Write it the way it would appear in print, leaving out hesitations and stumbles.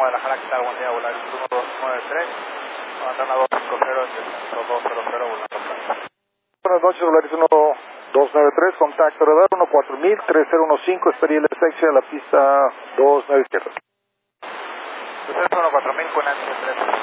de la Jala, ¿qué tal? Buen día, volar 1293, Montana 250 en descenso 200, volando Francia. Buenas noches, Volaris 1293, contacto radar 14000, 3015, espería el taxi a la pista 29 izquierda. Descenso 14000, con ansia 3.